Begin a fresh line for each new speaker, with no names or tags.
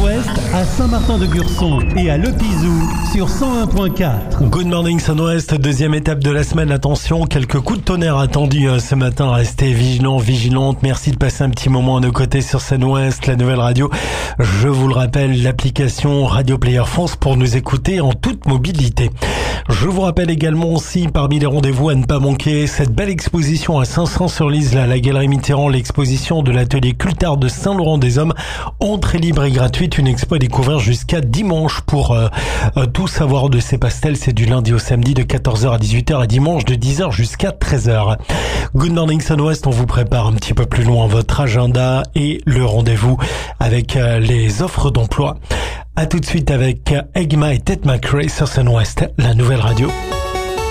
Ouest à Saint-Martin-de-Gurson et à Le Pizou sur 101.4.
Good morning Sun Ouest, deuxième étape de la semaine. Attention, quelques coups de tonnerre attendus ce matin. Restez vigilants, vigilantes. Merci de passer un petit moment à nos côtés sur Sun Ouest, la nouvelle radio. Je vous le rappelle, l'application Radio Player France pour nous écouter en toute mobilité. Je vous rappelle également aussi, parmi les rendez-vous à ne pas manquer, cette belle exposition à Saint-Saëns-sur-Lys, à la Galerie Mitterrand, l'exposition de l'atelier Cultard de Saint-Laurent-des-Hommes. Entrée libre et gratuite, une expo à découvrir jusqu'à dimanche. Pour tout savoir de ces pastels, c'est du lundi au samedi de 14h à 18h et dimanche de 10h jusqu'à 13h. Good morning Sun Ouest, on vous prépare un petit peu plus loin votre agenda et le rendez-vous avec les offres d'emploi. À tout de suite avec Egma et Ted McRae sur Sun Ouest, la nouvelle radio.